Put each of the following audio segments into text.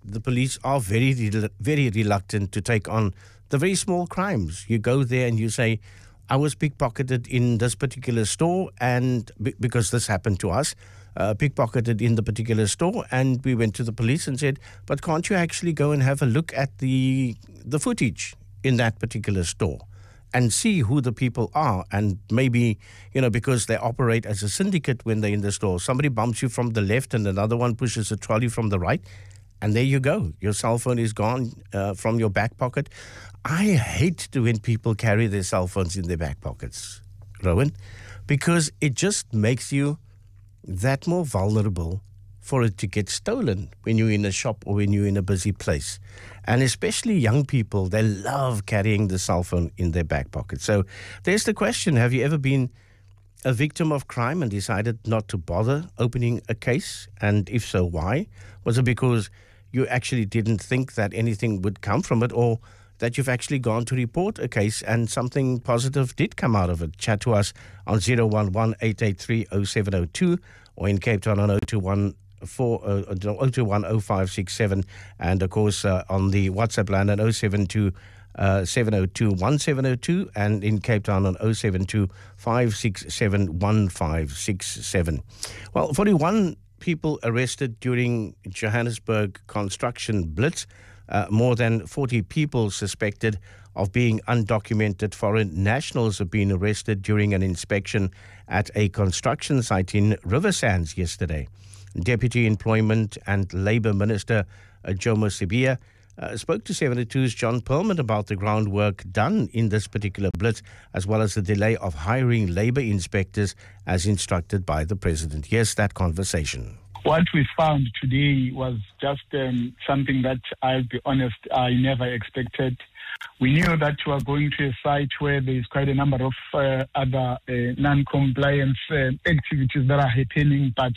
the police are very reluctant to take on the very small crimes. You go there and you say, I was pickpocketed in this particular store, and because this happened to us, pickpocketed in the particular store, and we went to the police and said, but can't you actually go and have a look at the footage in that particular store and see who the people are? And maybe, because they operate as a syndicate when they're in the store, somebody bumps you from the left and another one pushes a trolley from the right, and there you go. Your cell phone is gone from your back pocket. I hate when people carry their cell phones in their back pockets, Rowan, because it just makes you that more vulnerable for it to get stolen when you're in a shop or when you're in a busy place. And especially young people, they love carrying the cell phone in their back pocket. So there's the question, have you ever been a victim of crime and decided not to bother opening a case? And if so, why? Was it because you actually didn't think that anything would come from it, or that you've actually gone to report a case and something positive did come out of it? Chat to us on 011-883-0702 or in Cape Town on 021-0567, and of course on the WhatsApp line on 072-702-1702, and in Cape Town on 072-567-1567. Well, 41 people arrested during Johannesburg construction blitz. More than 40 people suspected of being undocumented foreign nationals have been arrested during an inspection at a construction site in Riversands yesterday. Deputy Employment and Labour Minister Jomo Sibiya spoke to 72's John Perlman about the groundwork done in this particular blitz, as well as the delay of hiring labour inspectors as instructed by the President. Here's that conversation. What we found today was just something that, I'll be honest, I never expected. We knew that we were going to a site where there is quite a number of other non-compliance activities that are happening, but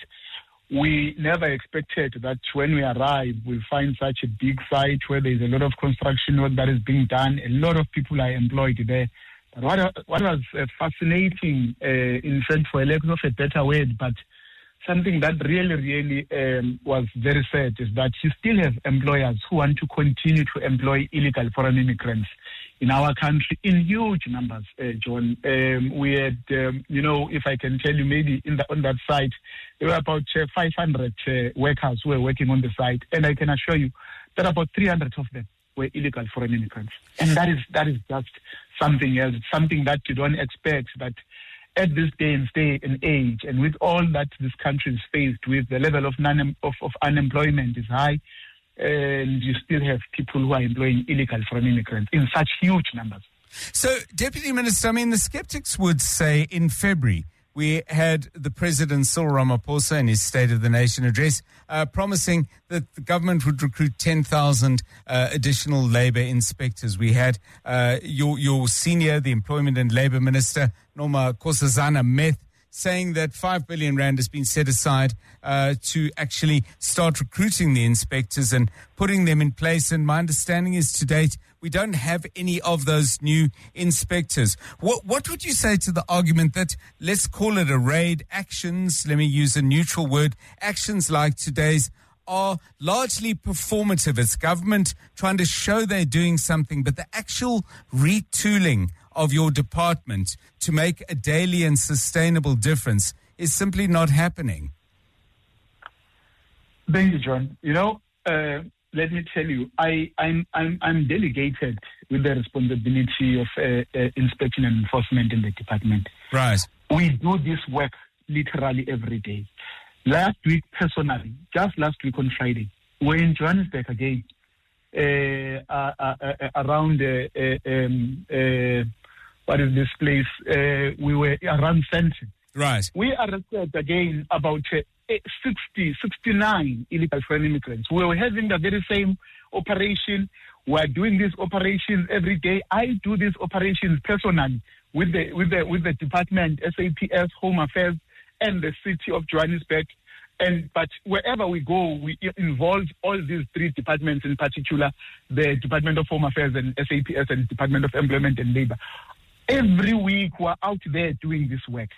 we never expected that when we arrive, we'll find such a big site where there's a lot of construction work that is being done. A lot of people are employed there. But what was fascinating, in fact, for lack of a better word, but something that really was very sad, is that you still have employers who want to continue to employ illegal foreign immigrants in our country in huge numbers, John. We had, if I can tell you, maybe on that site, there were about 500 workers who were working on the site, and I can assure you that about 300 of them were illegal foreign immigrants. And that is just something else, something that you don't expect, that at this day and age, and with all that this country is faced with, the level of unemployment is high, and you still have people who are employing illegal foreign immigrants in such huge numbers. So, Deputy Minister, the skeptics would say in February we had the President Cyril Ramaphosa in his State of the Nation address promising that the government would recruit 10,000 additional labour inspectors. We had your senior, the Employment and Labour Minister, Noma Nkosazana Meth, saying that 5 billion rand has been set aside to actually start recruiting the inspectors and putting them in place. And my understanding is to date, we don't have any of those new inspectors. What would you say to the argument that, let's call it a raid, actions, let me use a neutral word, actions like today's are largely performative? It's government trying to show they're doing something, but the actual retooling of your department to make a daily and sustainable difference is simply not happening. Thank you, John. Let me tell you, I'm delegated with the responsibility of inspection and enforcement in the department. Right. We do this work literally every day. Last week, personally, just last week on Friday, we're in Johannesburg again, around what is this place? We were around Sandton. Right. We arrested again about 69 illegal foreign immigrants. We were having the very same operation. We are doing these operations every day. I do these operations personally with the department, SAPS, Home Affairs, and the city of Johannesburg. But wherever we go, we involve all these three departments, in particular, the Department of Home Affairs and SAPS and Department of Employment and Labour. Every week, we're out there doing this work.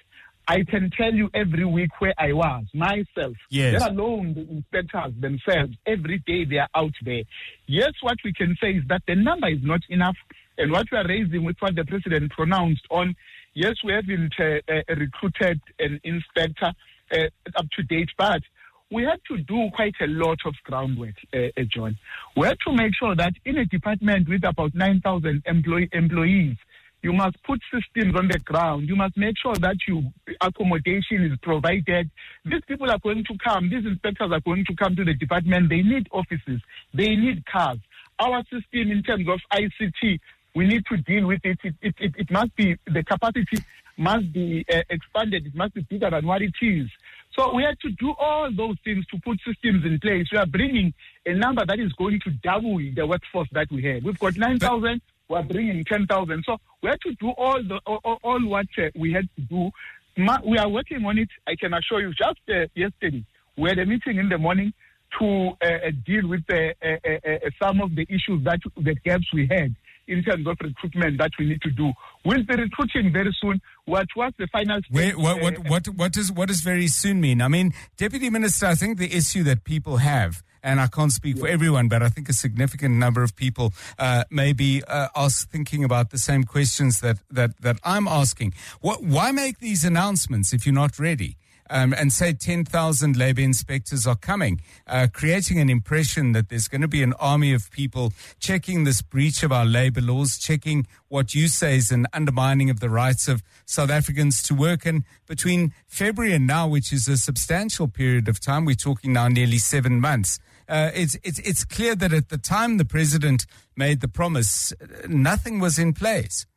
I can tell you every week where I was, myself, Yes. let alone the inspectors themselves. Every day they are out there. Yes, what we can say is that the number is not enough. And what we are raising with what the president pronounced on, yes, we haven't recruited an inspector up to date, but we had to do quite a lot of groundwork, John. We had to make sure that in a department with about 9,000 employees, you must put systems on the ground. You must make sure that accommodation is provided. These people are going to come. These inspectors are going to come to the department. They need offices. They need cars. Our system in terms of ICT, we need to deal with it. It must be, the capacity must be expanded. It must be bigger than what it is. So we had to do all those things to put systems in place. We are bringing a number that is going to double the workforce that we have. We've got 9,000. We're bringing 10,000. So we had to do all what we had to do. We are working on it. I can assure you. Just yesterday, we had a meeting in the morning to deal with some of the issues the gaps we had in terms of recruitment that we need to do. We'll be recruiting very soon. What's the final stage? What does very soon mean? I mean, Deputy Minister, I think the issue that people have, and I can't speak for everyone, but I think a significant number of people may be thinking about the same questions that I'm asking. Why make these announcements if you're not ready? And say 10,000 labor inspectors are coming, creating an impression that there's going to be an army of people checking this breach of our labor laws, checking what you say is an undermining of the rights of South Africans to work. And between February and now, which is a substantial period of time, we're talking now nearly 7 months. It's clear that at the time the president made the promise, nothing was in place.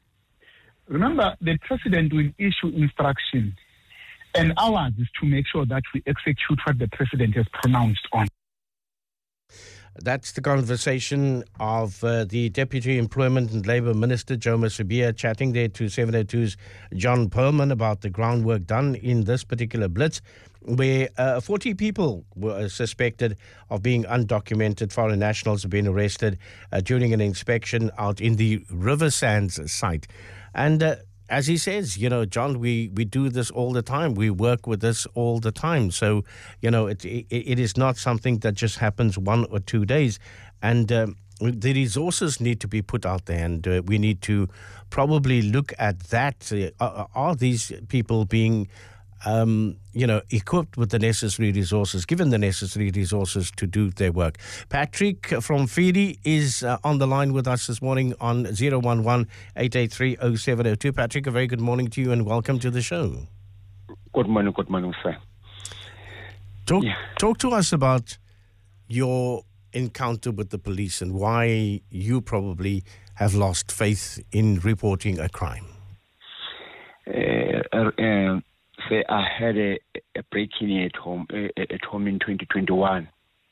Remember, the president will issue instructions. And ours is to make sure that we execute what the president has pronounced on. That's the conversation of the Deputy Employment and Labour Minister, Joe Masibia, chatting there to 702's John Perlman about the groundwork done in this particular blitz, where 40 people were suspected of being undocumented foreign nationals have been arrested during an inspection out in the River Sands site. And as he says, John, we do this all the time. We work with this all the time. So, it is not something that just happens 1 or 2 days. And the resources need to be put out there. And we need to probably look at that. Are these people being, equipped with the necessary resources, given the necessary resources to do their work? Patrick from Fidi is on the line with us this morning on 011-883-0702. Patrick, a very good morning to you and welcome to the show. Good morning, sir. Talk to us about your encounter with the police and why you probably have lost faith in reporting a crime. I had a break-in at home in 2021.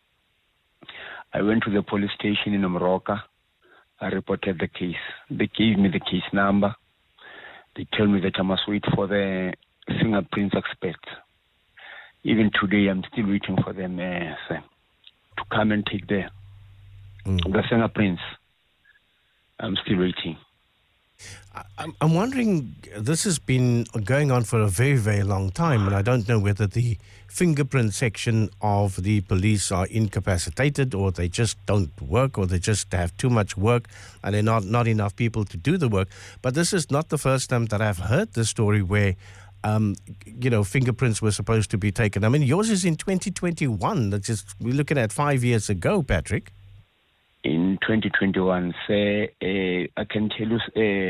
I went to the police station in Moroka. I reported the case. They gave me the case number. They tell me that I must wait for the fingerprints expert. Even today, I'm still waiting for them to come and take the fingerprints. I'm still waiting. I'm wondering, this has been going on for a very, very long time, and I don't know whether the fingerprint section of the police are incapacitated or they just don't work or they just have too much work and they're not enough people to do the work. But this is not the first time that I've heard the story where, fingerprints were supposed to be taken. I mean, yours is in 2021. We're looking at 5 years ago, Patrick. In 2021, say, I can tell you,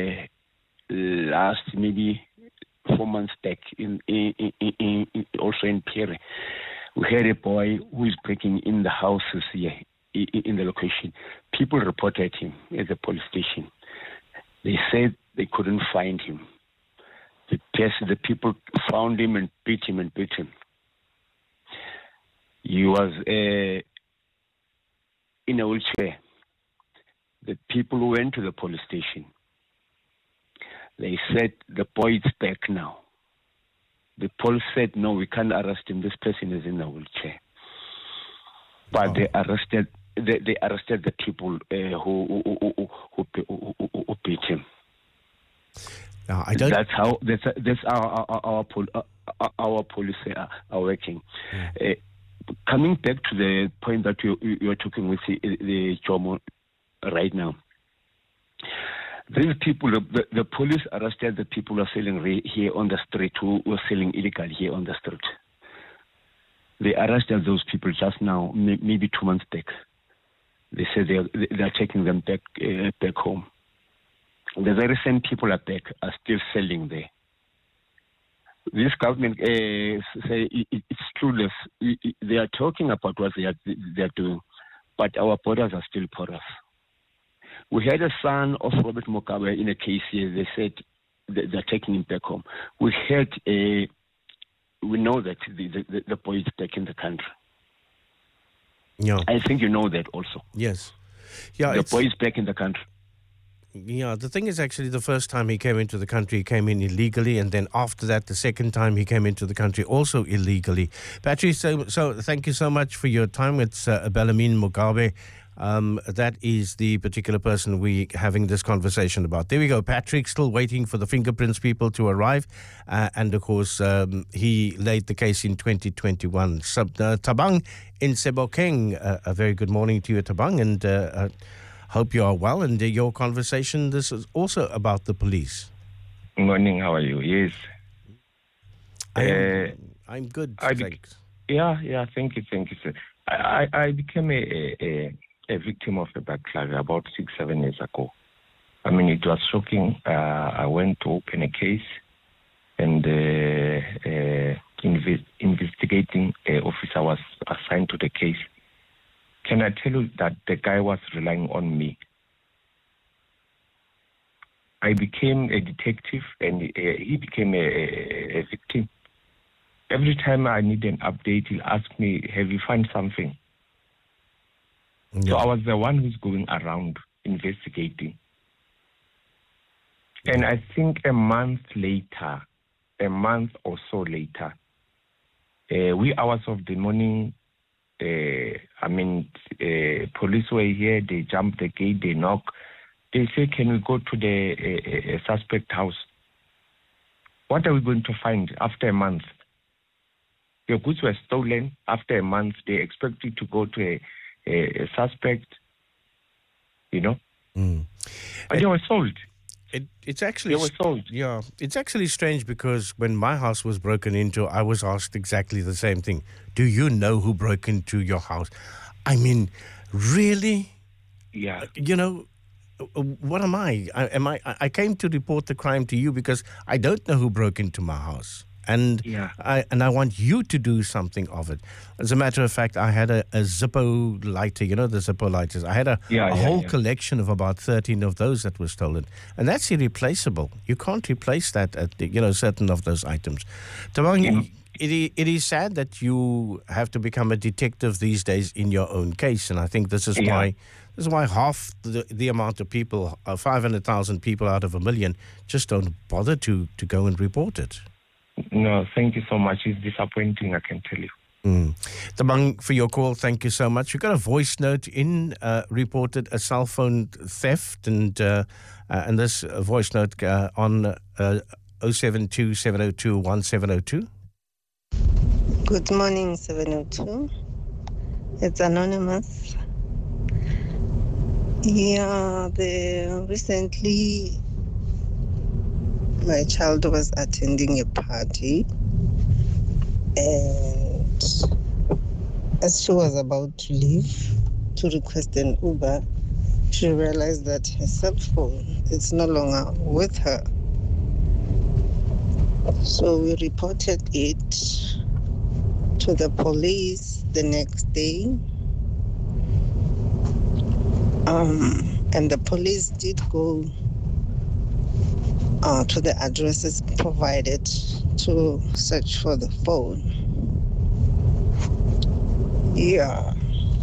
last maybe 4 months back, also in Pierre, we had a boy who is breaking in the houses here in the location. People reported him at the police station. They said they couldn't find him. The people found him and beat him. He was in a wheelchair. The people who went to the police station, they said the boy is back now. The police said, no, we can't arrest him. This person is in a wheelchair. But they arrested the people who beat him. I don't. That's how our policy are working. Coming back to the point that you're talking with the Jomo right now. These people, the police arrested the people who are selling here on the street, who were selling illegal here on the street. They arrested those people just now, maybe 2 months back. They said they are taking them back home. The very same people are still selling there. This government say it's clueless. They are talking about what they are doing, but our borders are still porous. We had a son of Robert Mugabe in a case here. They said they're taking him back home. We know that the boy is back in the country. Yeah. I think you know that also. Yes. Yeah. The boy is back in the country. Yeah, the thing is actually the first time he came into the country, he came in illegally, and then after that, the second time he came into the country also illegally. Patrick, so thank you so much for your time. It's Bellarmine Mugabe. That is the particular person we're having this conversation about. There we go. Patrick still waiting for the fingerprints people to arrive. And of course, he laid the case in 2021. Tabang in Sebokeng, a very good morning to you, Tabang, and hope you are well. And your conversation, this is also about the police. Good morning, how are you? Yes. I'm good, thanks. Thank you, sir. I became a victim of a burglary about 6-7 years ago. I mean, it was shocking. I went to open a case, and investigating officer was assigned to the case. Can I tell you that the guy was relying on me? I became a detective, and he became a victim. Every time I need an update, he'll ask me, have you found something? Yeah. So I was the one who's going around investigating. And I think a month or so later, wee hours of the morning, police were here, they jumped the gate, they knock. They say, can we go to the suspect house? What are we going to find after a month? Your goods were stolen. After a month, they expect you to go to a suspect, But they were sold. It's actually they were sold. Yeah, it's actually strange because when my house was broken into, I was asked exactly the same thing. Do you know who broke into your house? I mean, really? Yeah. What am I? I came to report the crime to you because I don't know who broke into my house. And I want you to do something of it. As a matter of fact, I had a Zippo lighter, the Zippo lighters. I had a whole collection of about 13 of those that were stolen. And that's irreplaceable. You can't replace that at certain of those items. Tabang, it is sad that you have to become a detective these days in your own case. And I think this is why half the amount of people, 500,000 people out of 1 million, just don't bother to go and report it. No, thank you so much. It's disappointing, I can tell you. Tabang, for your call, thank you so much. You got a voice note reported a cell phone theft, and this voice note on 072 702 1702. Good morning, 702. It's anonymous. Yeah, recently my child was attending a party, and as she was about to leave to request an Uber, she realized that her cell phone is no longer with her. So we reported it to the police the next day. And the police did go to the addresses provided to search for the phone. Yeah.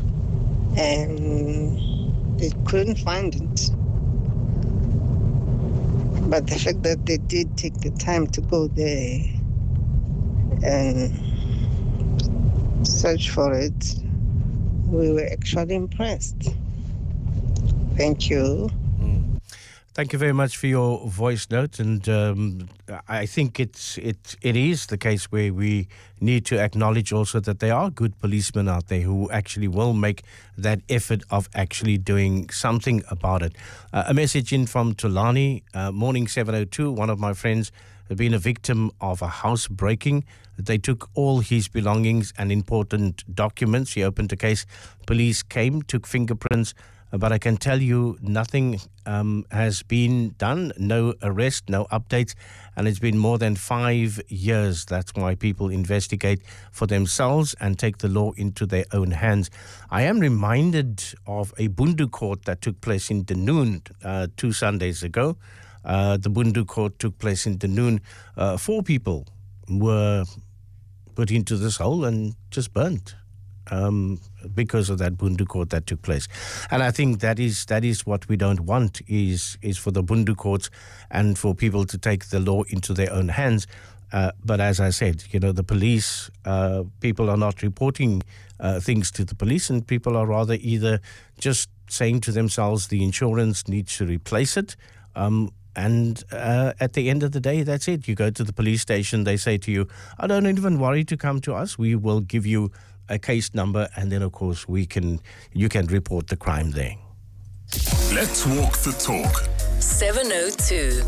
And they couldn't find it. But the fact that they did take the time to go there and search for it, we were actually impressed. Thank you. Thank you very much for your voice note, and I think it is the case where we need to acknowledge also that there are good policemen out there who actually will make that effort of actually doing something about it. A message in from Tulani, morning 702. One of my friends had been a victim of a house breaking. They took all his belongings and important documents. He opened a case. Police came, took fingerprints. But I can tell you nothing has been done, no arrest, no updates, and it's been more than 5 years. That's why people investigate for themselves and take the law into their own hands. I am reminded of a Bundu court that took place in Dunoon 2 Sundays ago. The Bundu court took place in Dunoon. 4 people were put into this hole and just burnt. Because of that Bundu court that took place. And I think that is what we don't want, is for the Bundu courts and for people to take the law into their own hands. But as I said, the police, people are not reporting things to the police, and people are rather either just saying to themselves the insurance needs to replace it, and at the end of the day, that's it. You go to the police station, they say to you, "I don't even worry to come to us. We will give you a case number, and then of course you can report the crime there." Let's walk the talk. 702.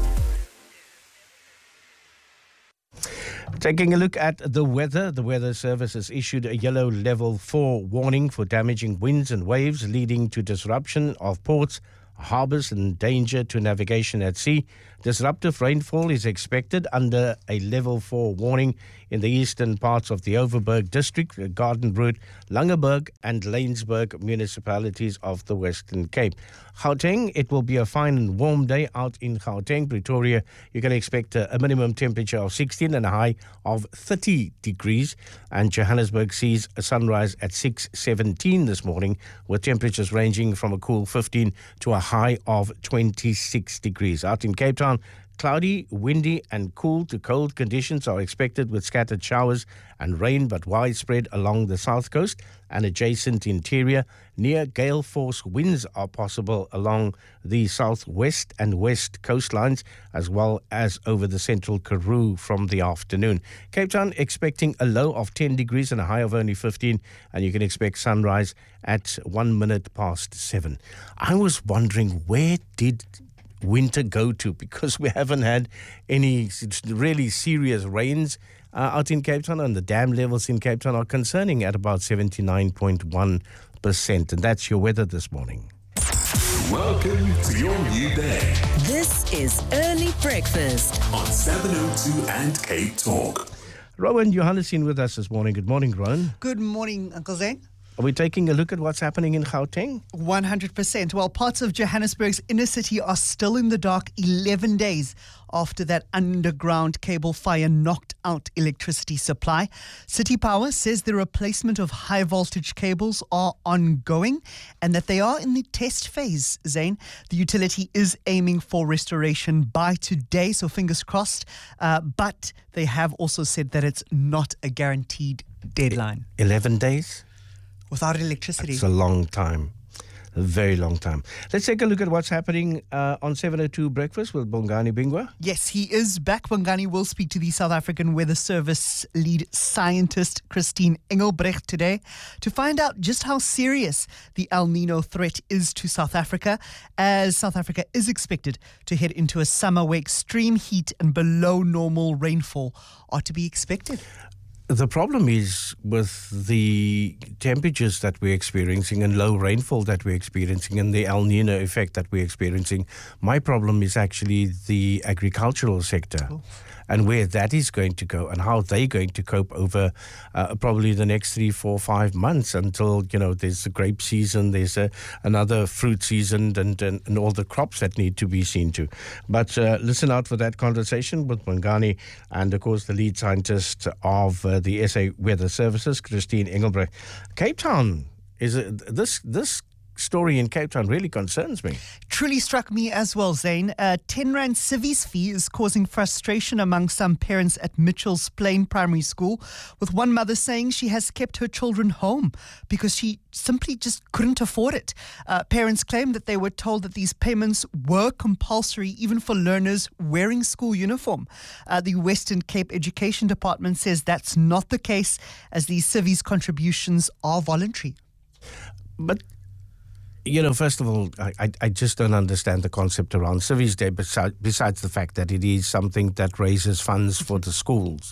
Taking a look at the weather, the Weather Service has issued a yellow level 4 warning for damaging winds and waves, leading to disruption of ports, harbours and danger to navigation at sea. Disruptive rainfall is expected under a level 4 warning in the eastern parts of the Overberg district, Garden Route, Langeberg and Laingsburg municipalities of the Western Cape. Gauteng, it will be a fine and warm day out in Gauteng. Pretoria, you can expect a minimum temperature of 16 and a high of 30 degrees. And Johannesburg sees a sunrise at 6:17 this morning, with temperatures ranging from a cool 15 to a high of 26 degrees. Out in Cape Town, cloudy, windy and cool to cold conditions are expected, with scattered showers and rain, but widespread along the south coast and adjacent interior. Near gale force winds are possible along the southwest and west coastlines, as well as over the central Karoo from the afternoon. Cape Town expecting a low of 10 degrees and a high of only 15, and you can expect sunrise at 1 minute past 7. I was wondering, where did winter go to, because we haven't had any really serious rains out in Cape Town, and the dam levels in Cape Town are concerning at about 79.1%. And that's your weather this morning. Welcome to your new day. This is Early Breakfast on 702 and Cape Talk. Rowan Johannesson with us this morning. Good morning, Rowan. Good morning, Uncle Zane. Are we taking a look at what's happening in Gauteng? 100%. Well, parts of Johannesburg's inner city are still in the dark 11 days after that underground cable fire knocked out electricity supply. City Power says the replacement of high voltage cables are ongoing and that they are in the test phase, Zane. The utility is aiming for restoration by today, so fingers crossed. But they have also said that it's not a guaranteed deadline. 11 days? Without electricity. It's a long time. A very long time. Let's take a look at what's happening on 702 Breakfast with Bongani Bingwa. Yes, he is back. Bongani will speak to the South African Weather Service lead scientist Christine Engelbrecht today to find out just how serious the El Nino threat is to South Africa, as South Africa is expected to head into a summer where extreme heat and below normal rainfall are to be expected. The problem is with the temperatures that we're experiencing and low rainfall that we're experiencing and the El Nino effect that we're experiencing, my problem is actually the agricultural sector and where that is going to go and how they're going to cope over probably the next 3, 4, 5 months until, there's the grape season, there's another fruit season and all the crops that need to be seen to. But listen out for that conversation with Bongani and, of course, the lead scientist of the SA Weather Services, Christine Engelbrecht. Cape Town is this story in Cape Town really concerns me. Truly struck me as well, Zane. 10 Rand civies fee is causing frustration among some parents at Mitchell's Plain Primary School, with one mother saying she has kept her children home because she simply just couldn't afford it. Parents claim that they were told that these payments were compulsory even for learners wearing school uniform. The Western Cape Education Department says that's not the case, as these civies contributions are voluntary. But, first of all, I just don't understand the concept around Civies Day, besides the fact that it is something that raises funds for the schools,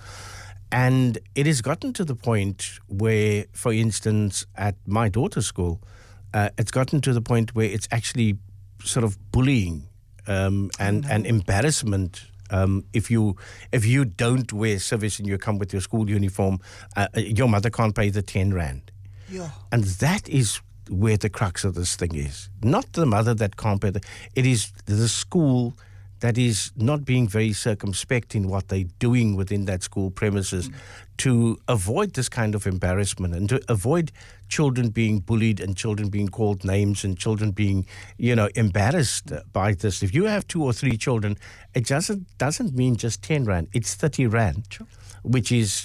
And it has gotten to the point where, for instance, at my daughter's school, it's gotten to the point where it's actually sort of bullying and embarrassment. If you don't wear civies and you come with your school uniform, your mother can't pay the 10 Rand. Yeah. And that is where the crux of this thing is. Not the mother that can't pay it is the school that is not being very circumspect in what they're doing within that school premises to avoid this kind of embarrassment and to avoid children being bullied and children being called names and children being, embarrassed by this. If you have 2 or 3 children, it doesn't mean just 10 Rand. It's 30 Rand, which is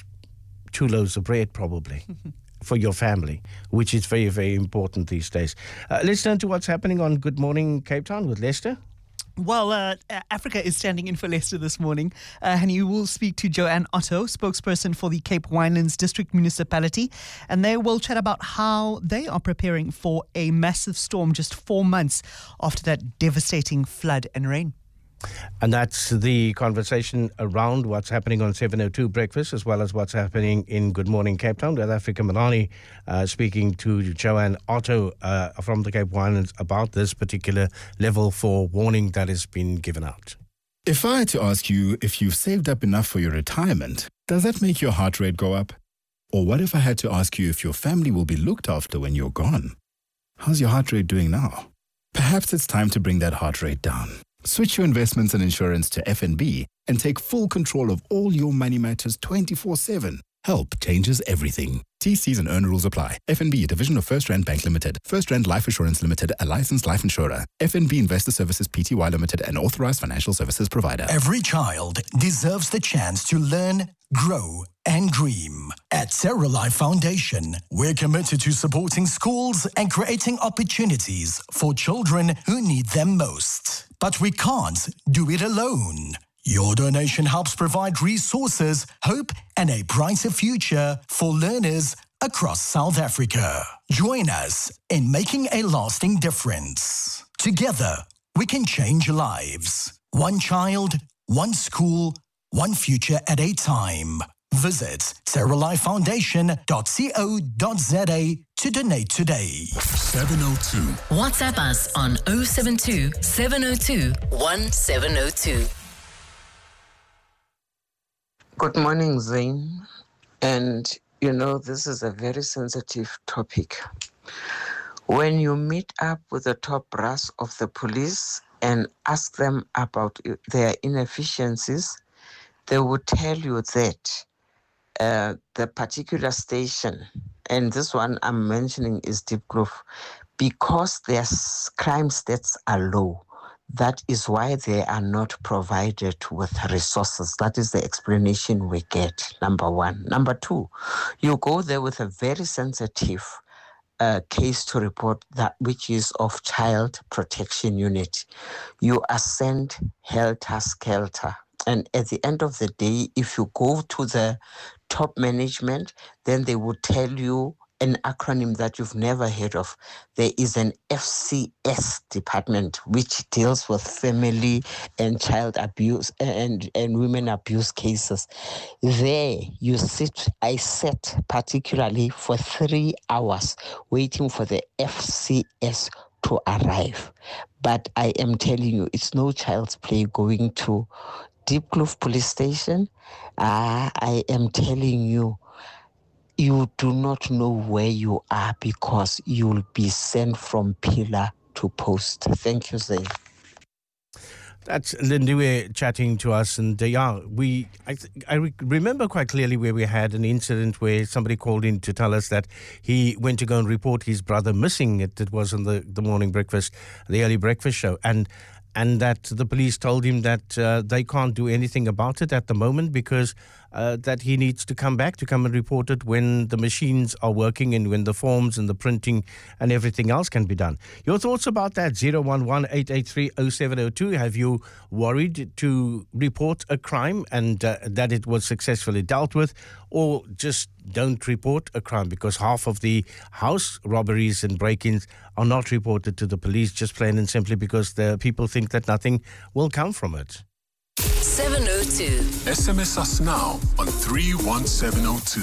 2 loaves of bread probably. For your family, which is very, very important these days. Let's turn to what's happening on Good Morning Cape Town with Lester. Well, Africa is standing in for Leicester this morning, and you will speak to Joanne Otto, spokesperson for the Cape Winelands District Municipality, and they will chat about how they are preparing for a massive storm just 4 months after that devastating flood and rain. And that's the conversation around what's happening on 702 Breakfast, as well as what's happening in Good Morning Cape Town, with Africa Malani speaking to Joanne Otto from the Cape Winelands about this particular level 4 warning that has been given out. If I had to ask you if you've saved up enough for your retirement, does that make your heart rate go up? Or what if I had to ask you if your family will be looked after when you're gone? How's your heart rate doing now? Perhaps it's time to bring that heart rate down. Switch your investments and insurance to FNB and take full control of all your money matters 24/7. Help changes everything. TCs and earn rules apply. FNB, a division of First Rand Bank Limited. First Rand Life Assurance Limited, a licensed life insurer. FNB Investor Services Pty Limited, an authorized financial services provider. Every child deserves the chance to learn, grow, and dream. At Terra Life Foundation, we're committed to supporting schools and creating opportunities for children who need them most. But we can't do it alone. Your donation helps provide resources, hope, and a brighter future for learners across South Africa. Join us in making a lasting difference. Together, we can change lives. One child, one school, one future at a time. Visit terralifefoundation.co.za to donate today. 702. WhatsApp us on 072 702 1702. Good morning, Zane. And this is a very sensitive topic. When you meet up with the top brass of the police and ask them about their inefficiencies, they would tell you that the particular station, and this one I'm mentioning is Diepkloof, because their crime stats are low. That is why they are not provided with resources. That is the explanation we get, number one. Number two, you go there with a very sensitive case to report, that which is of Child Protection Unit. You are sent helter-skelter. And at the end of the day, if you go to the top management, then they will tell you an acronym that you've never heard of. There is an FCS department which deals with family and child abuse and women abuse cases. There I sat particularly for 3 hours waiting for the FCS to arrive. But I am telling you, it's no child's play going to Diepkloof Police Station. I am telling you, you do not know where you are because you'll be sent from pillar to post. Thank you, Zane. That's Lindiwe chatting to us, and I remember quite clearly where we had an incident where somebody called in to tell us that he went to go and report his brother missing. It was on the morning breakfast, the early breakfast show, and that the police told him that they can't do anything about it at the moment because that he needs to come and report it when the machines are working and when the forms and the printing and everything else can be done. Your thoughts about that? 011-883-0702. Have you worried to report a crime and that it was successfully dealt with, or just don't report a crime because half of the house robberies and break-ins are not reported to the police, just plain and simply because the people think that nothing will come from it? 702. SMS us now on 31702.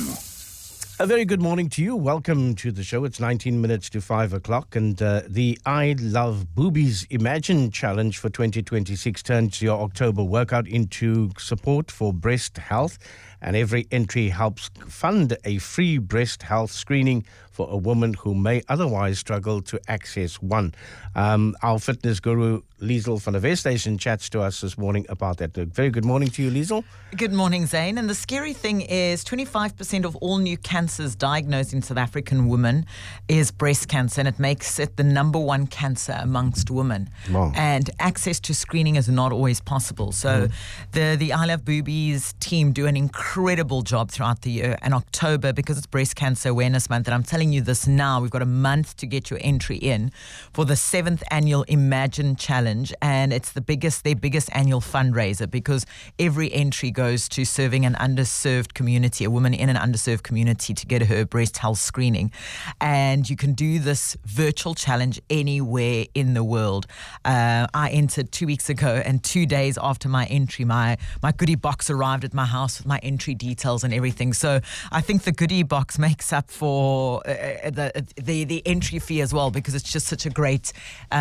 A very good morning to you. Welcome to the show. It's 19 minutes to 5 o'clock, and the I Love Boobies Imagine Challenge for 2026 turns your October workout into support for breast health, and every entry helps fund a free breast health screening for a woman who may otherwise struggle to access one. Our fitness guru, Liesl van der Westhuizen, chats to us this morning about that. Very good morning to you, Liesl. Good morning, Zane. And the scary thing is 25% of all new cancers diagnosed in South African women is breast cancer, and it makes it the number one cancer amongst women. Wow. And access to screening is not always possible. So the I Love Boobies team do an incredible job throughout the year. And October, because it's Breast Cancer Awareness Month, and I'm telling you this now, we've got a month to get your entry in for the 7th annual Imagine Challenge, and it's their biggest annual fundraiser because every entry goes to serving an underserved community, a woman in an underserved community, to get her breast health screening. And you can do this virtual challenge anywhere in the world. I entered 2 weeks ago, and 2 days after my entry, my goodie box arrived at my house with my entry details and everything. So I think the goodie box makes up for the entry fee as well, because it's just such a great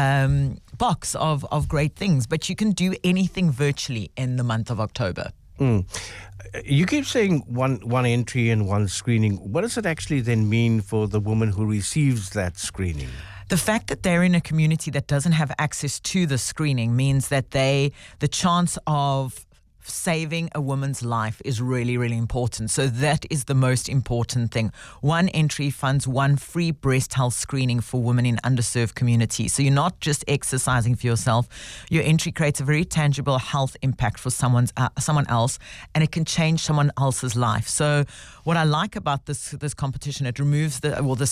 box of great things. But you can do anything virtually in the month of October. You keep saying one entry and one screening. What does it actually then mean for the woman who receives that screening? The fact that they're in a community that doesn't have access to the screening means that the chance of saving a woman's life is really, really important. So that is the most important thing. One entry funds one free breast health screening for women in underserved communities. So you're not just exercising for yourself. Your entry creates a very tangible health impact for someone else, and it can change someone else's life. So what I like about this competition, it removes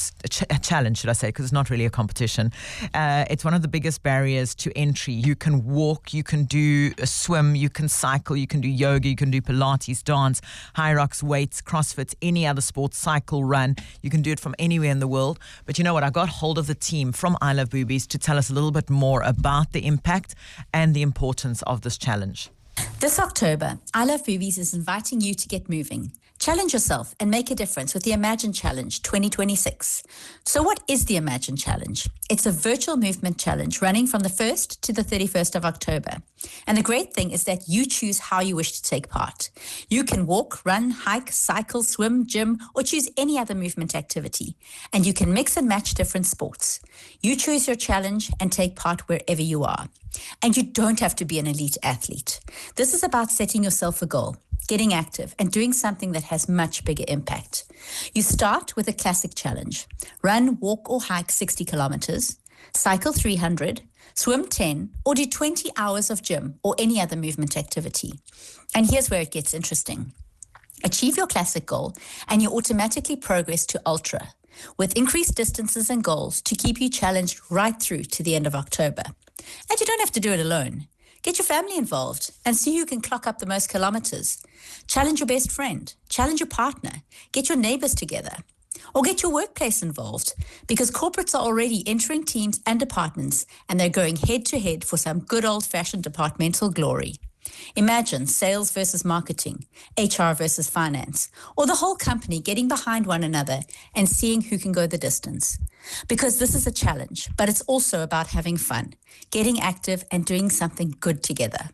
a challenge, should I say, because it's not really a competition. It's one of the biggest barriers to entry. You can walk, you can do a swim, you can cycle, you can do yoga, you can do Pilates, dance, high rocks, weights, CrossFit, any other sport, cycle, run. You can do it from anywhere in the world. But you know what? I got hold of the team from I Love Boobies to tell us a little bit more about the impact and the importance of this challenge. This October, I Love Boobies is inviting you to get moving. Challenge yourself and make a difference with the Imagine Challenge 2026. So what is the Imagine Challenge? It's a virtual movement challenge running from the 1st to the 31st of October. And the great thing is that you choose how you wish to take part. You can walk, run, hike, cycle, swim, gym, or choose any other movement activity. And you can mix and match different sports. You choose your challenge and take part wherever you are. And you don't have to be an elite athlete. This is about setting yourself a goal, getting active, and doing something that has much bigger impact. You start with a classic challenge. Run, walk, or hike 60 kilometers, cycle 300, swim 10, or do 20 hours of gym or any other movement activity. And here's where it gets interesting. Achieve your classic goal, and you automatically progress to ultra, with increased distances and goals to keep you challenged right through to the end of October. And you don't have to do it alone. Get your family involved and see who can clock up the most kilometers. Challenge your best friend. Challenge your partner. Get your neighbors together. Or get your workplace involved, because corporates are already entering teams and departments, and they're going head to head for some good old-fashioned departmental glory. Imagine sales versus marketing, HR versus finance, or the whole company getting behind one another and seeing who can go the distance. Because this is a challenge, but it's also about having fun, getting active and doing something good together.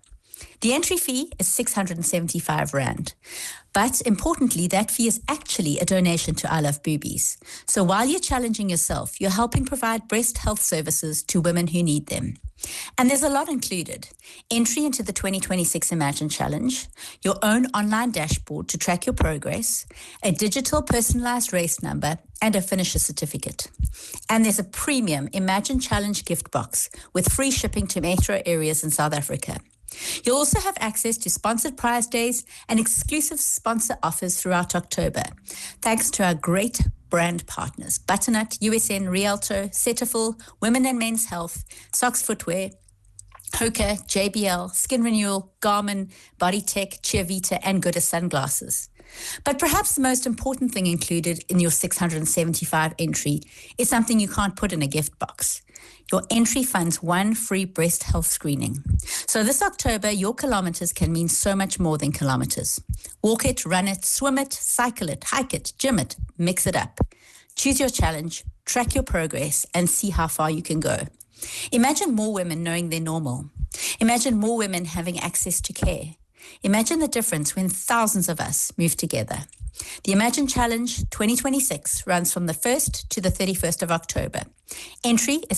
The entry fee is 675 Rand. But importantly, that fee is actually a donation to I Love Boobies. So while you're challenging yourself, you're helping provide breast health services to women who need them. And there's a lot included. Entry into the 2026 Imagine Challenge, your own online dashboard to track your progress, a digital personalized race number, and a finisher certificate. And there's a premium Imagine Challenge gift box with free shipping to metro areas in South Africa. You'll also have access to sponsored prize days and exclusive sponsor offers throughout October, thanks to our great brand partners, Butternut, USN, Rialto, Cetaphil, Women and Men's Health, Socks Footwear, Hoka, JBL, Skin Renewal, Garmin, Bodytech, Cheervita, and Goodis Sunglasses. But perhaps the most important thing included in your 675 entry is something you can't put in a gift box. Your entry funds one free breast health screening. So this October, your kilometers can mean so much more than kilometers. Walk it, run it, swim it, cycle it, hike it, gym it, mix it up. Choose your challenge, track your progress, and see how far you can go. Imagine more women knowing they're normal. Imagine more women having access to care. Imagine the difference when thousands of us move together. The Imagine Challenge 2026 runs from the 1st to the 31st of October. Entry is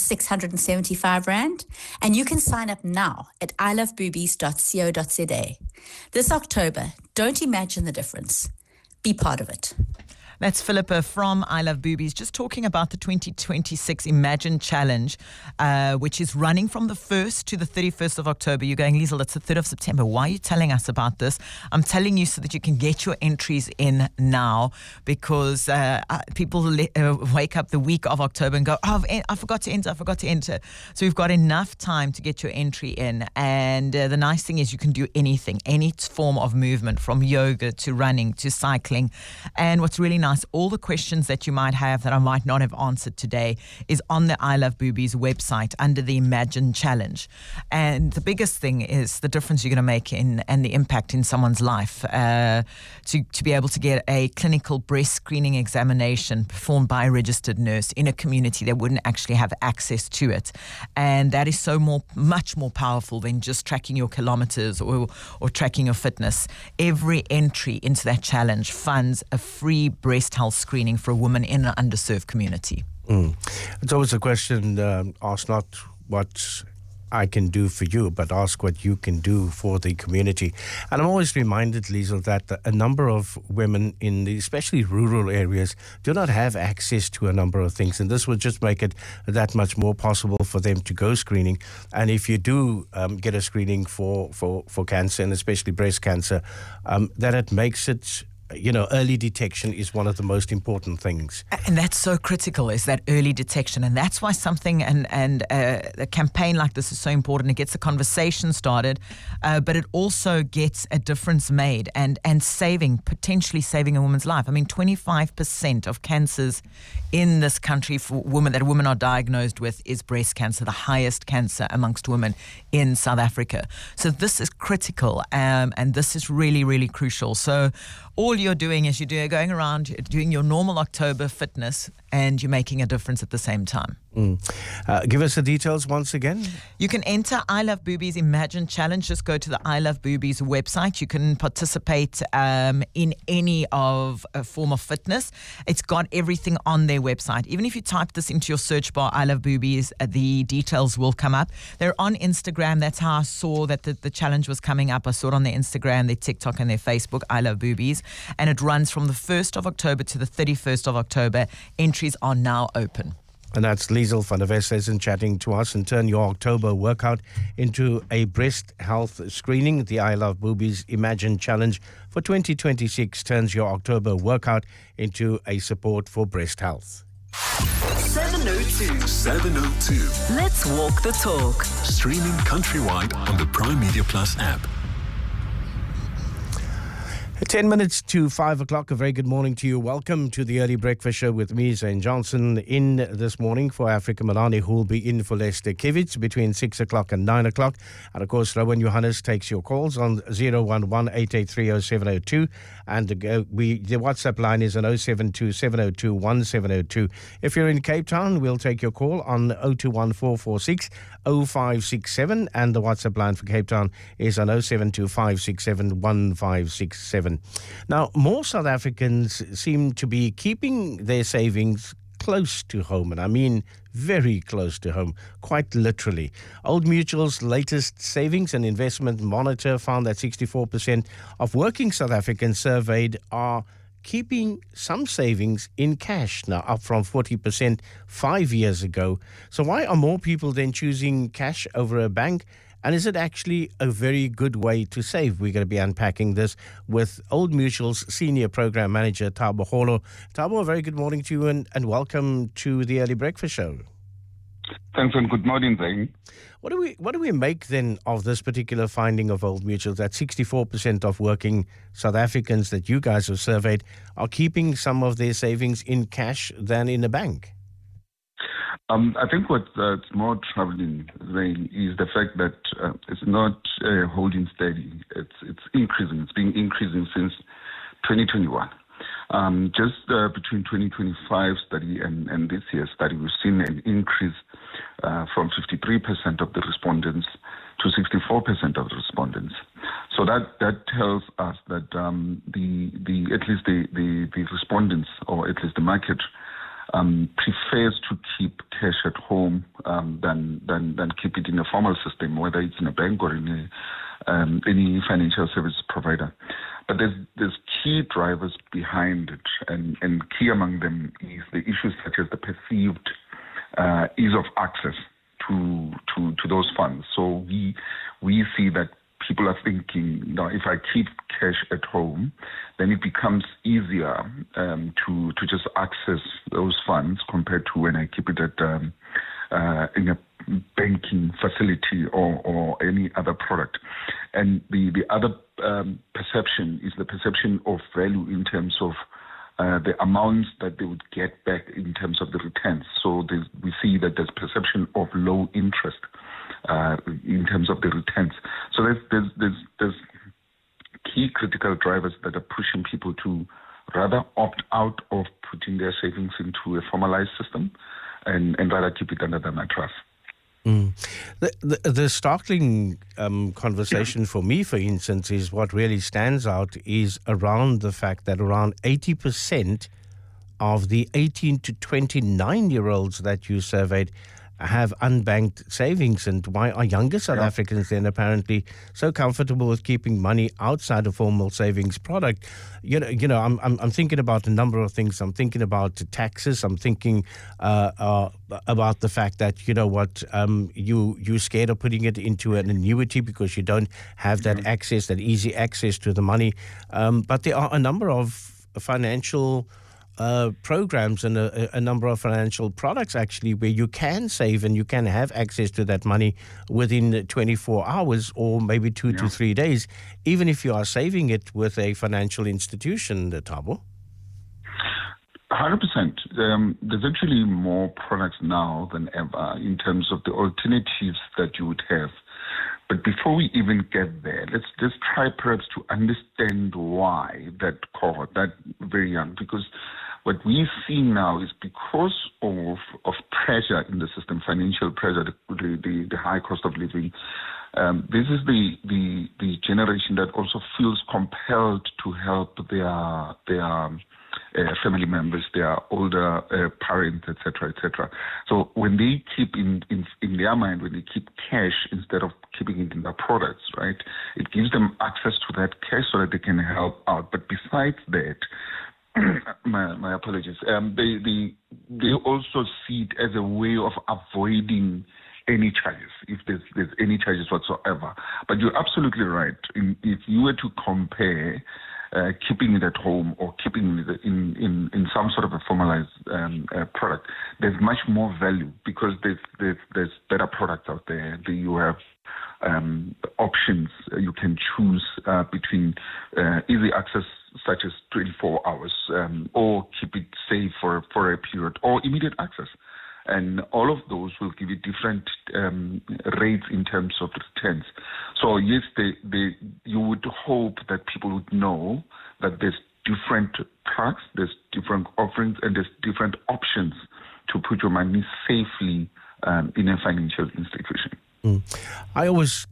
675 Rand, and you can sign up now at iloveboobies.co.za. This October, don't imagine the difference. Be part of it. That's Philippa from I Love Boobies, just talking about the 2026 Imagine Challenge, which is running from the 1st to the 31st of October. You're going, Liesl, it's the 3rd of September. Why are you telling us about this? I'm telling you so that you can get your entries in now, because people wake up the week of October and go, oh, I forgot to enter. So we've got enough time to get your entry in. And the nice thing is you can do anything, any form of movement, from yoga to running to cycling. And what's really nice, all the questions that you might have that I might not have answered today is on the I Love Boobies website under the Imagine Challenge. And the biggest thing is the difference you're going to make and the impact in someone's life. To be able to get a clinical breast screening examination performed by a registered nurse in a community that wouldn't actually have access to it. And that is much more powerful than just tracking your kilometers or tracking your fitness. Every entry into that challenge funds a free breast health screening for a woman in an underserved community. It's always a question, ask not what I can do for you, but ask what you can do for the community. And I'm always reminded, Liesl, that a number of women in especially rural areas do not have access to a number of things, and this would just make it that much more possible for them to go screening. And if you do get a screening for cancer, and especially breast cancer, that it makes it, early detection is one of the most important things. And that's so critical, is that early detection. And that's why something and a campaign like this is so important. It gets a conversation started, but it also gets a difference made and potentially saving a woman's life. I mean, 25% of cancers in this country for women that women are diagnosed with is breast cancer, the highest cancer amongst women in South Africa. So this is critical, and this is really, really crucial. So all you're doing is you're going around doing your normal October fitness, and you're making a difference at the same time. Give us the details once again. You can enter I Love Boobies Imagine Challenge. Just go to the I Love Boobies website. You can participate in any form of fitness. It's got everything on their website. Even if you type this into your search bar, I Love Boobies, the details will come up. They're on Instagram. That's how I saw that the challenge was coming up. I saw it on their Instagram, their TikTok, and their Facebook, I Love Boobies. And it runs from the 1st of October to the 31st of October. Entries are now open. And that's Liesl van der Westhuizen chatting to us. And turn your October workout into a breast health screening. The I Love Boobies Imagine Challenge for 2026 turns your October workout into a support for breast health. 702. Let's walk the talk. Streaming countrywide on the Prime Media Plus app. 10 minutes to 5 o'clock. A very good morning to you. Welcome to the Early Breakfast Show with me, Zane Johnson, in this morning for Africa Malani, who will be in for Lester Kivitz between 6 o'clock and 9 o'clock. And of course, Rowan Johannes takes your calls on 011-883-0702. And the WhatsApp line is on 072-702-1702. If you're in Cape Town, we'll take your call on 021446-0567. And the WhatsApp line for Cape Town is on 0725671567. Now, more South Africans seem to be keeping their savings close to home, and I mean very close to home, quite literally. Old Mutual's latest Savings and Investment Monitor found that 64% of working South Africans surveyed are keeping some savings in cash, now up from 40% 5 years ago. So why are more people then choosing cash over a bank? And is it actually a very good way to save? We're going to be unpacking this with Old Mutual's Senior Program Manager, Thabo Holo. Thabo, a very good morning to you and welcome to the Early Breakfast Show. Thanks and good morning, Zane. What do we make then of this particular finding of Old Mutual, that 64% of working South Africans that you guys have surveyed are keeping some of their savings in cash than in a bank? I think what's more troubling, Zane, is the fact that it's not holding steady. It's increasing. It's been increasing since 2021. Just between 2025 study and this year's study, we've seen an increase from 53% of the respondents to 64% of the respondents. So that tells us that at least the respondents, or at least the market, prefers to keep cash at home than keep it in a formal system, whether it's in a bank or in any financial service provider. But there's key drivers behind it, and key among them is the issues such as the perceived ease of access to those funds. So we see that people are thinking, if I keep cash at home, then it becomes easier to just access those funds compared to when I keep it at in a banking facility or any other product. And the other perception is the perception of value in terms of the amounts that they would get back in terms of the returns. So we see that there's perception of low interest in terms of the returns. So there's key critical drivers that are pushing people to rather opt out of putting their savings into a formalized system and rather keep it under the mattress. The startling conversation for me, for instance, is what really stands out is around the fact that around 80% of the 18 to 29-year-olds that you surveyed have unbanked savings. And why are younger South Africans then apparently so comfortable with keeping money outside a formal savings product? I'm thinking about a number of things. I'm thinking about taxes. I'm thinking about the fact that, you're scared of putting it into an annuity because you don't have that access, that easy access to the money. But there are a number of financial programs and a number of financial products actually where you can save and you can have access to that money within 24 hours or maybe 2 to 3 days, even if you are saving it with a financial institution, Thabo. 100%. There's actually more products now than ever in terms of the alternatives that you would have. But before we even get there, let's just try perhaps to understand why that cohort, that very young, because what we see now is because of pressure in the system, financial pressure, the high cost of living. This is the generation that also feels compelled to help their family members, their older parents, etc., etc. So when they keep in their mind, when they keep cash instead of keeping it in their products, right, it gives them access to that cash so that they can help out. But besides that, my apologies, they also see it as a way of avoiding any charges, if there's any charges whatsoever. But you're absolutely right. If you were to compare keeping it at home or keeping it in some sort of a formalized product, there's much more value because there's better products out there. You have options you can choose between easy access, such as 24 hours, or keep it safe for a period, or immediate access. And all of those will give you different rates in terms of returns. So yes, you would hope that people would know that there's different products, there's different offerings, and there's different options to put your money safely in a financial institution. I always,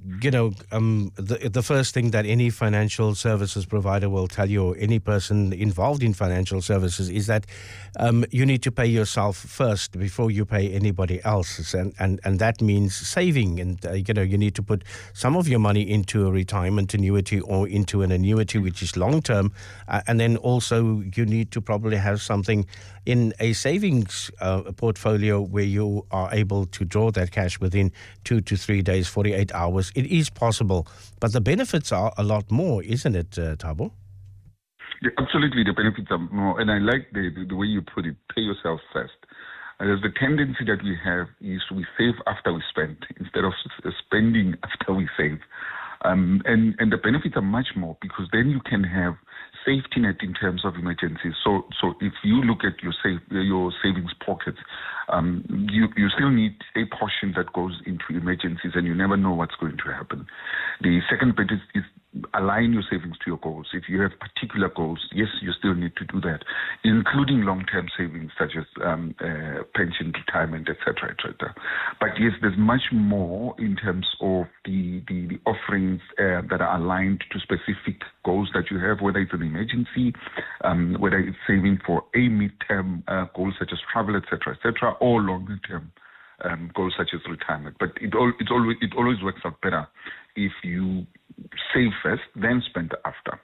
the first thing that any financial services provider will tell you, or any person involved in financial services, is that you need to pay yourself first before you pay anybody else. And that means saving. And, you need to put some of your money into a retirement annuity or into an annuity which is long-term. And then also you need to probably have something in a savings portfolio where you are able to draw that cash within 2 to 3 days, 48 hours. It is possible, but the benefits are a lot more, isn't it, Thabo? Yeah, absolutely, the benefits are more. And I like the way you put it, pay yourself first. There's the tendency that we have is we save after we spend instead of spending after we save. And the benefits are much more, because then you can have safety net in terms of emergencies. So if you look at your savings pockets, you still need a portion that goes into emergencies, and you never know what's going to happen. The second bit is align your savings to your goals. If you have particular goals, yes, you still need to do that, including long-term savings such as pension, retirement, etc., etc. But yes, there's much more in terms of the offerings that are aligned to specific goals that you have, whether it's an emergency, whether it's saving for a mid-term goals such as travel, etc., or longer-term goals such as retirement. But it always works out better if you save first, then spend after.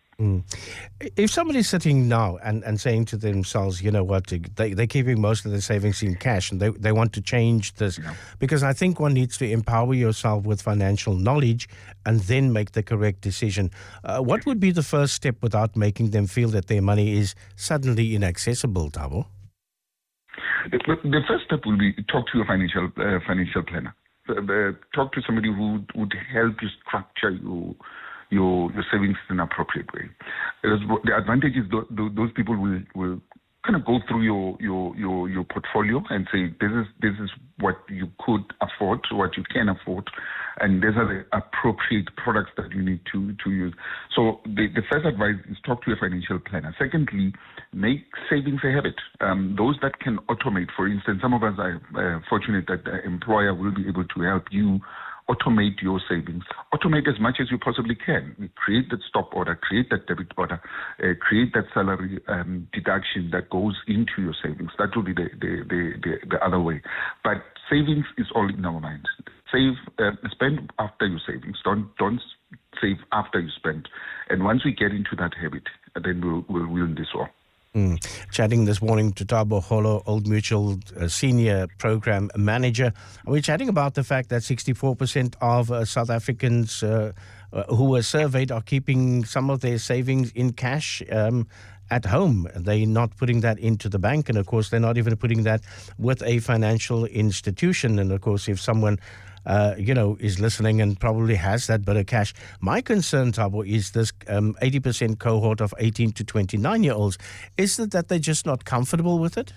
If somebody's sitting now and saying to themselves, you know what, they're keeping most of their savings in cash and they want to change this, because I think one needs to empower yourself with financial knowledge and then make the correct decision. What would be the first step without making them feel that their money is suddenly inaccessible, Thabo? The first step will be talk to your financial planner. Talk to somebody who would help you structure your savings in an appropriate way. The advantage is those people will kind of go through your portfolio and say, this is what you could afford, what you can afford, and these are the appropriate products that you need to use. So the first advice is talk to a financial planner. Secondly, make savings a habit. Those that can automate, for instance, some of us are fortunate that the employer will be able to help you automate your savings. Automate as much as you possibly can. Create that stop order, create that debit order, create that salary deduction that goes into your savings. That will be the other way. But savings is all in our minds. Spend after your savings. Don't save after you spend. And once we get into that habit, then we'll win this war. Chatting this morning to Thabo Holo, Old Mutual Senior Program Manager. We're chatting about the fact that 64% of South Africans who were surveyed are keeping some of their savings in cash at home. They're not putting that into the bank, and of course they're not even putting that with a financial institution. And of course, if someone is listening and probably has that bit of cash. My concern, Thabo, is this 80% cohort of 18 to 29-year-olds. Is it that they're just not comfortable with it?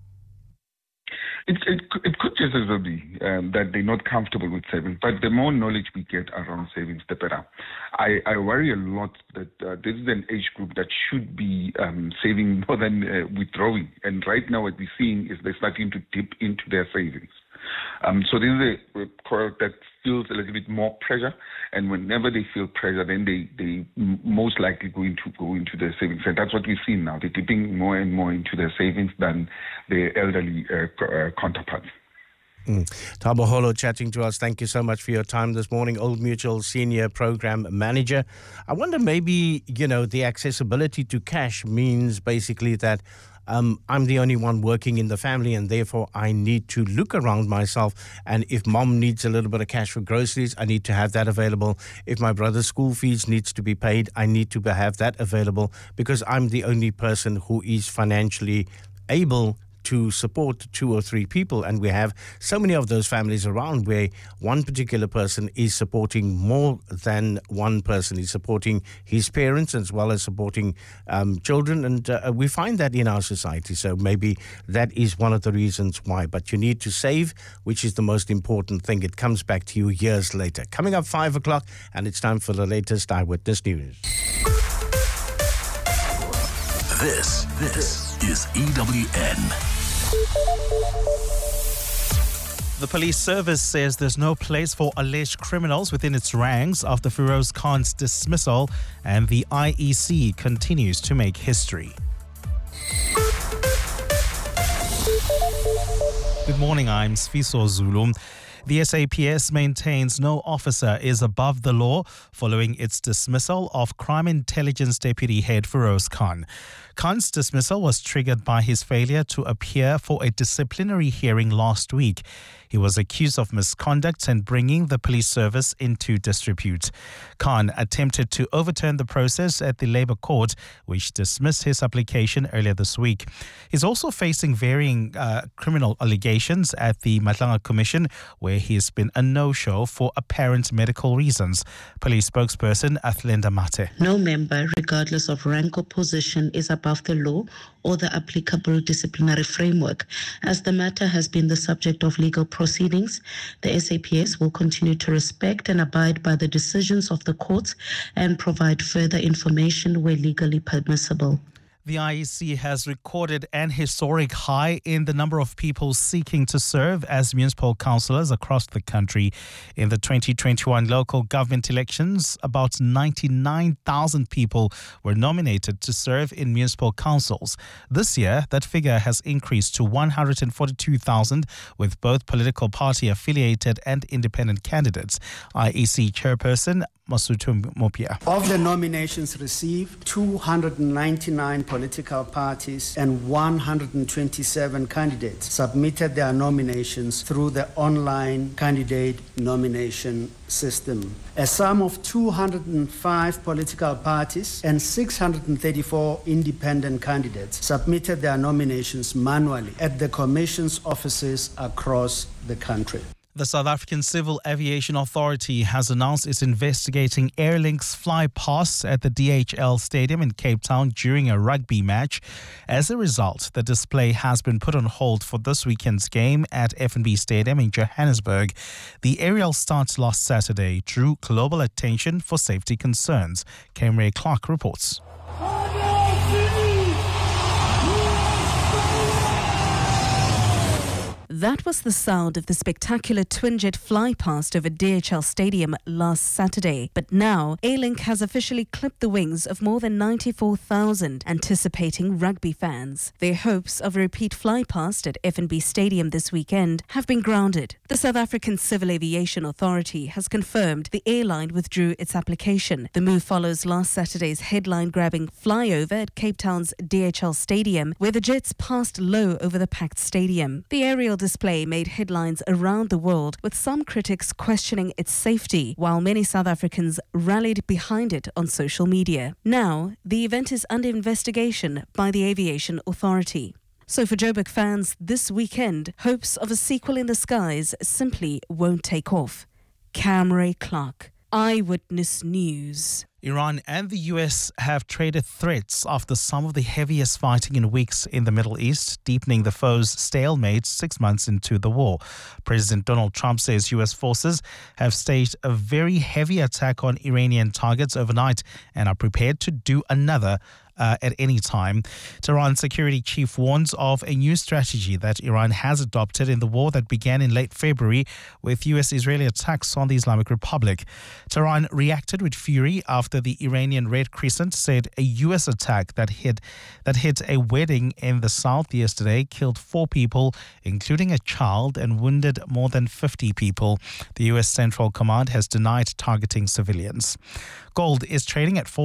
It could just as well be that they're not comfortable with savings, but the more knowledge we get around savings, the better. I worry a lot that this is an age group that should be saving more than withdrawing. And right now what we're seeing is they're starting to dip into their savings. So this is a cohort that feels a little bit more pressure, and whenever they feel pressure, then they most likely going to go into their savings. And that's what we've seen now. They're dipping more and more into their savings than their elderly counterparts. Thabo Holo chatting to us. Thank you so much for your time this morning. Old Mutual Senior Program Manager. I wonder maybe, the accessibility to cash means basically that I'm the only one working in the family, and therefore I need to look around myself. And if mom needs a little bit of cash for groceries, I need to have that available. If my brother's school fees needs to be paid, I need to have that available, because I'm the only person who is financially able to support 2 or 3 people. And we have so many of those families around where one particular person is supporting more than one person. He's supporting his parents as well as supporting children. And we find that in our society. So maybe that is one of the reasons why. But you need to save, which is the most important thing. It comes back to you years later. Coming up 5 o'clock, and it's time for the latest Eyewitness News. This is EWN. The police service says there's no place for alleged criminals within its ranks after Feroz Khan's dismissal, and the IEC continues to make history. Good morning, I'm Sfiso Zulu. The SAPS maintains no officer is above the law following its dismissal of Crime Intelligence Deputy Head Feroz Khan. Khan's dismissal was triggered by his failure to appear for a disciplinary hearing last week. He was accused of misconduct and bringing the police service into disrepute. Khan attempted to overturn the process at the Labour Court, which dismissed his application earlier this week. He's also facing varying criminal allegations at the Matlanga Commission, where he has been a no-show for apparent medical reasons. Police spokesperson Athlenda Mate. No member, regardless of rank or position, is above the law or the applicable disciplinary framework. As the matter has been the subject of legal proceedings, the SAPS will continue to respect and abide by the decisions of the courts and provide further information where legally permissible. The IEC has recorded an historic high in the number of people seeking to serve as municipal councillors across the country. In the 2021 local government elections, about 99,000 people were nominated to serve in municipal councils. This year, that figure has increased to 142,000, with both political party affiliated and independent candidates. IEC chairperson Masutu Mopia. Of the nominations received, 299 political parties and 127 candidates submitted their nominations through the online candidate nomination system. A sum of 205 political parties and 634 independent candidates submitted their nominations manually at the Commission's offices across the country. The South African Civil Aviation Authority has announced it's investigating Airlink's fly past at the DHL Stadium in Cape Town during a rugby match. As a result, the display has been put on hold for this weekend's game at FNB Stadium in Johannesburg. The aerial start last Saturday drew global attention for safety concerns. Camry Clark reports. That was the sound of the spectacular twin-jet fly-past over DHL Stadium last Saturday. But now, Airlink has officially clipped the wings of more than 94,000 anticipating rugby fans. Their hopes of a repeat fly-past at FNB Stadium this weekend have been grounded. The South African Civil Aviation Authority has confirmed the airline withdrew its application. The move follows last Saturday's headline-grabbing flyover at Cape Town's DHL Stadium, where the jets passed low over the packed stadium. The aerial display made headlines around the world, with some critics questioning its safety, while many South Africans rallied behind it on social media. Now, the event is under investigation by the Aviation Authority. So for Joburg fans, this weekend, hopes of a sequel in the skies simply won't take off. Camry Clark, Eyewitness News. Iran and the US have traded threats after some of the heaviest fighting in weeks in the Middle East, deepening the foe's stalemate 6 months into the war. President Donald Trump says US forces have staged a very heavy attack on Iranian targets overnight and are prepared to do another at any time. Tehran's security chief warns of a new strategy that Iran has adopted in the war that began in late February with US-Israeli attacks on the Islamic Republic. Tehran reacted with fury after the Iranian Red Crescent said a US attack that hit a wedding in the south yesterday killed 4 people, including a child, and wounded more than 50 people. The US Central Command has denied targeting civilians. Gold is trading at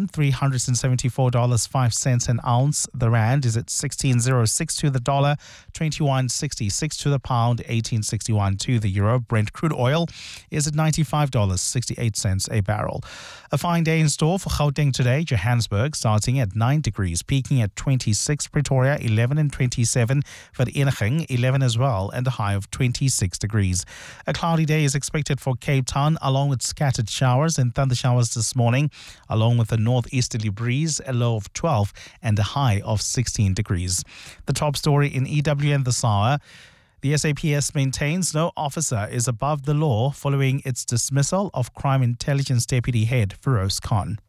$4,374.05 an ounce. The rand is at 16.06 to the dollar, 21.66 to the pound, 18.61 to the euro. Brent crude oil is at $95.68 a barrel. A fine day in store for Gauteng today. Johannesburg starting at 9 degrees, peaking at 26. Pretoria 11 and 27. Vereeniging 11 as well, and a high of 26 degrees. A cloudy day is expected for Cape Town, along with scattered showers and thunder showers this morning, along with a northeasterly breeze, a low of 12 and a high of 16 degrees. The top story in EWN this hour. The SAPS maintains no officer is above the law following its dismissal of Crime Intelligence Deputy Head Feroz Khan.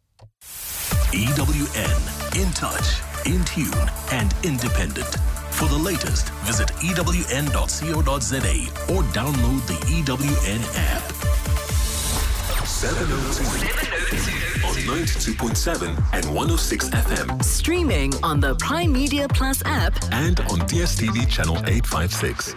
EWN, in touch, in tune and independent. For the latest, visit ewn.co.za or download the EWN app. 702 on 92.7 and 106 FM. Streaming on the Prime Media Plus app and on DSTV channel 856.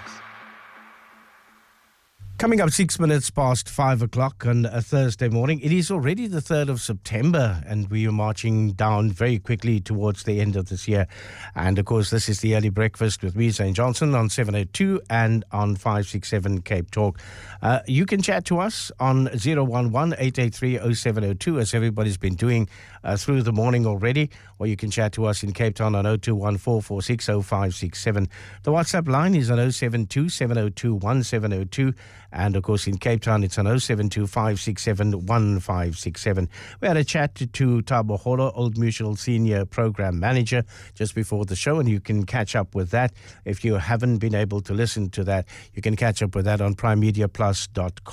Coming up 6 minutes past 5 o'clock on a Thursday morning. It is already the 3rd of September and we are marching down very quickly towards the end of this year. And of course, this is the Early Breakfast with me, Zane Johnson, on 702 and on 567 Cape Talk. You can chat to us on 011-883-0702 as everybody's been doing through the morning already. Or you can chat to us in Cape Town on 0214460567. The WhatsApp line is on 072-702-1702. And of course, in Cape Town, it's on 072-567-1567. We had a chat to Thabo Holo, Old Mutual Senior Program Manager, just before the show, and you can catch up with that. If you haven't been able to listen to that, you can catch up with that on primemediaplus.com.